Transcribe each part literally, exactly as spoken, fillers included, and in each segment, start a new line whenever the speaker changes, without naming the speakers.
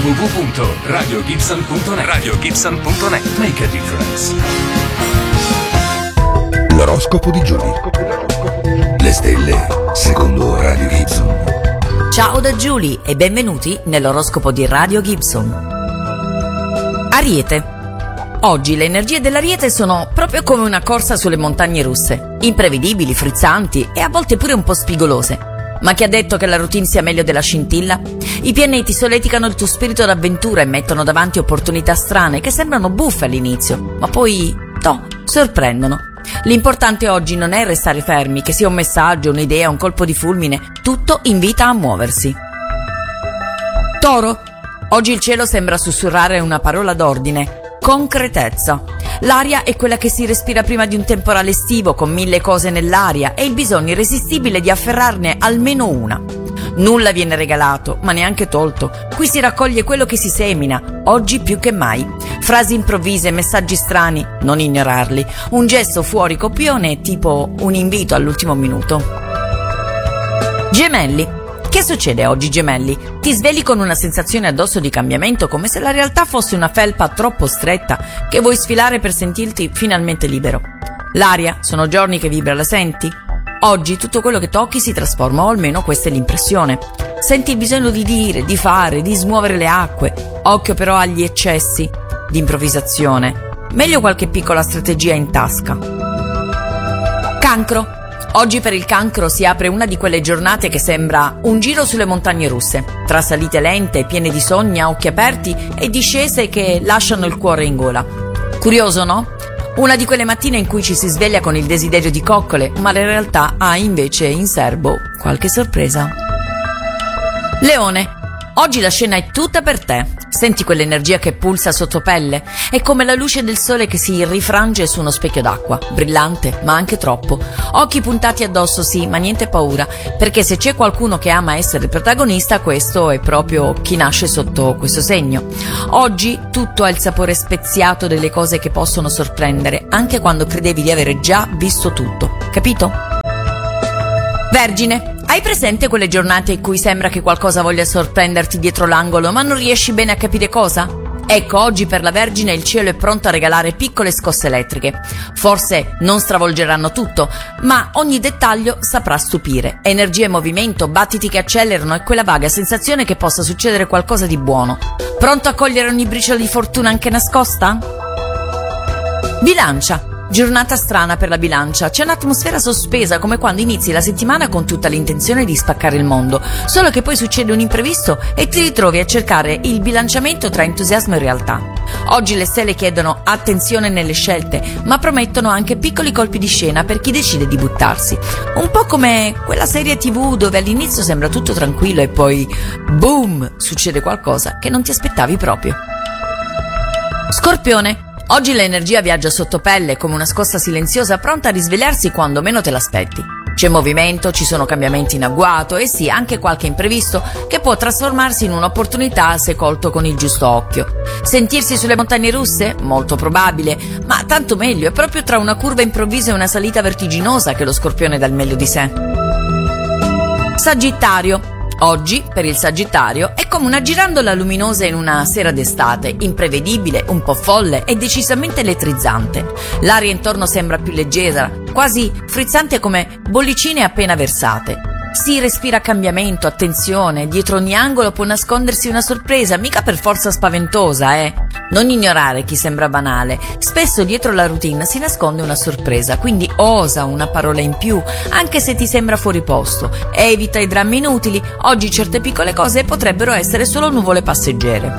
w w w punto radio gibson punto net. radio gibson punto net. Make a difference.
L'oroscopo di Giulia. Le stelle secondo Radio Gibson.
Ciao da Giulia e benvenuti nell'oroscopo di Radio Gibson. Ariete. Oggi le energie dell'Ariete sono proprio come una corsa sulle montagne russe, imprevedibili, frizzanti e a volte pure un po' spigolose. Ma chi ha detto che la routine sia meglio della scintilla? I pianeti solleticano il tuo spirito d'avventura e mettono davanti opportunità strane che sembrano buffe all'inizio, ma poi, toh, sorprendono. L'importante oggi non è restare fermi, che sia un messaggio, un'idea, un colpo di fulmine, tutto invita a muoversi. Toro. Oggi il cielo sembra sussurrare una parola d'ordine. Concretezza. L'aria è quella che si respira prima di un temporale estivo, con mille cose nell'aria e il bisogno irresistibile di afferrarne almeno una. Nulla viene regalato, ma neanche tolto. Qui si raccoglie quello che si semina, oggi più che mai. Frasi improvvise, messaggi strani, non ignorarli. Un gesto fuori copione, tipo un invito all'ultimo minuto. Gemelli. Che succede oggi, Gemelli? Ti svegli con una sensazione addosso di cambiamento, come se la realtà fosse una felpa troppo stretta che vuoi sfilare per sentirti finalmente libero. L'aria, sono giorni che vibra, la senti? Oggi tutto quello che tocchi si trasforma, o almeno questa è l'impressione. Senti il bisogno di dire, di fare, di smuovere le acque. Occhio però agli eccessi di improvvisazione. Meglio qualche piccola strategia in tasca. Cancro. Oggi per il Cancro si apre una di quelle giornate che sembra un giro sulle montagne russe, tra salite lente, piene di sogni a occhi aperti e discese che lasciano il cuore in gola. Curioso, no? Una di quelle mattine in cui ci si sveglia con il desiderio di coccole, ma la realtà ha invece in serbo qualche sorpresa. Leone. Oggi la scena è tutta per te. Senti quell'energia che pulsa sotto pelle? È come la luce del sole che si rifrange su uno specchio d'acqua, brillante, ma anche troppo. Occhi puntati addosso, sì, ma niente paura, perché se c'è qualcuno che ama essere il protagonista, questo è proprio chi nasce sotto questo segno. Oggi tutto ha il sapore speziato delle cose che possono sorprendere, anche quando credevi di avere già visto tutto. Capito? Vergine. Hai presente quelle giornate in cui sembra che qualcosa voglia sorprenderti dietro l'angolo, ma non riesci bene a capire cosa? Ecco, oggi per la Vergine il cielo è pronto a regalare piccole scosse elettriche. Forse non stravolgeranno tutto, ma ogni dettaglio saprà stupire. Energia e movimento, battiti che accelerano e quella vaga sensazione che possa succedere qualcosa di buono. Pronto a cogliere ogni briciolo di fortuna anche nascosta? Bilancia. Giornata strana per la Bilancia, c'è un'atmosfera sospesa come quando inizi la settimana con tutta l'intenzione di spaccare il mondo, solo che poi succede un imprevisto e ti ritrovi a cercare il bilanciamento tra entusiasmo e realtà. Oggi le stelle chiedono attenzione nelle scelte, ma promettono anche piccoli colpi di scena per chi decide di buttarsi. Un po' come quella serie tivù dove all'inizio sembra tutto tranquillo e poi, boom, succede qualcosa che non ti aspettavi proprio. Scorpione. Oggi l'energia viaggia sotto pelle come una scossa silenziosa pronta a risvegliarsi quando meno te l'aspetti. C'è movimento, ci sono cambiamenti in agguato e sì, anche qualche imprevisto che può trasformarsi in un'opportunità se colto con il giusto occhio. Sentirsi sulle montagne russe? Molto probabile, ma tanto meglio, è proprio tra una curva improvvisa e una salita vertiginosa che lo Scorpione dà il meglio di sé. Sagittario. Oggi, per il Sagittario, è come una girandola luminosa in una sera d'estate, imprevedibile, un po' folle e decisamente elettrizzante. L'aria intorno sembra più leggera, quasi frizzante come bollicine appena versate. Si respira cambiamento, attenzione, dietro ogni angolo può nascondersi una sorpresa, mica per forza spaventosa, eh. Non ignorare chi sembra banale, spesso dietro la routine si nasconde una sorpresa, quindi osa una parola in più, anche se ti sembra fuori posto. Evita i drammi inutili, oggi certe piccole cose potrebbero essere solo nuvole passeggere.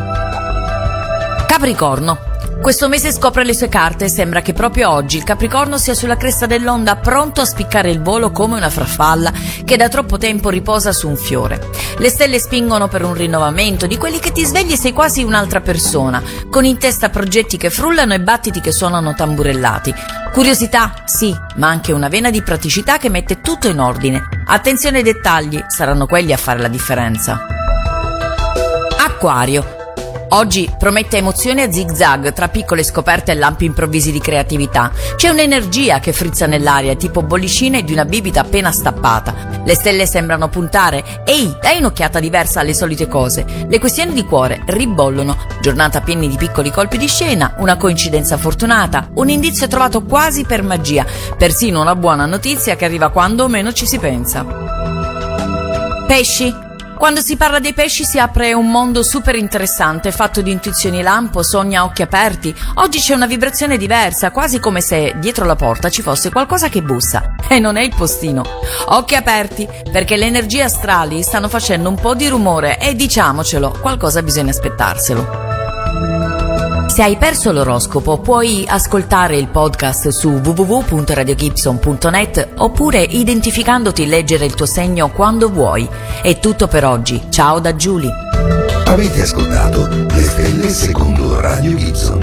Capricorno. Questo mese scopre le sue carte e sembra che proprio oggi il Capricorno sia sulla cresta dell'onda, pronto a spiccare il volo come una farfalla che da troppo tempo riposa su un fiore. Le stelle spingono per un rinnovamento, di quelli che ti svegli e sei quasi un'altra persona, con in testa progetti che frullano e battiti che suonano tamburellati. Curiosità, sì, ma anche una vena di praticità che mette tutto in ordine. Attenzione ai dettagli, saranno quelli a fare la differenza. Acquario. Oggi promette emozioni a zig-zag tra piccole scoperte e lampi improvvisi di creatività. C'è un'energia che frizza nell'aria, tipo bollicine di una bibita appena stappata. Le stelle sembrano puntare. Ehi, dai un'occhiata diversa alle solite cose. Le questioni di cuore ribollono. Giornata piena di piccoli colpi di scena, una coincidenza fortunata, un indizio trovato quasi per magia, persino una buona notizia che arriva quando meno ci si pensa. Pesci. Quando si parla dei pesci si apre un mondo super interessante, fatto di intuizioni lampo, sogni a occhi aperti. Oggi c'è una vibrazione diversa, quasi come se dietro la porta ci fosse qualcosa che bussa. E non è il postino. Occhi aperti, perché le energie astrali stanno facendo un po' di rumore e diciamocelo, qualcosa bisogna aspettarselo. Se hai perso l'oroscopo puoi ascoltare il podcast su w w w punto radio gibson punto net oppure identificandoti leggere il tuo segno quando vuoi. È tutto per oggi, ciao da Giulia.
Avete ascoltato Le Stelle secondo Radio Gibson.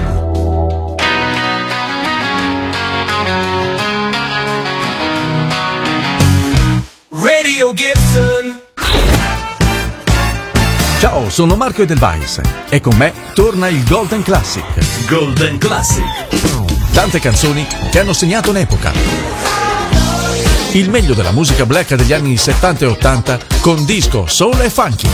Radio Gibson.
Ciao, sono Marco Edelweiss e con me torna il Golden Classic.
Golden Classic.
Tante canzoni che hanno segnato un'epoca. Il meglio della musica black degli anni settanta e ottanta con disco, soul e funky.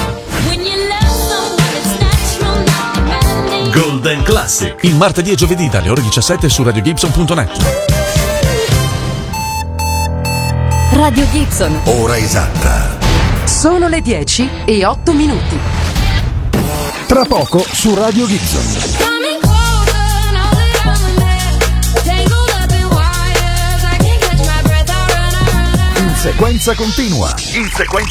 Golden Classic.
Il martedì e giovedì dalle ore diciassette su radio gibson punto net.
Radio Gibson.
Ora esatta.
Sono le dieci e otto minuti.
Tra poco su Radio Gibson. In sequenza continua. In sequenza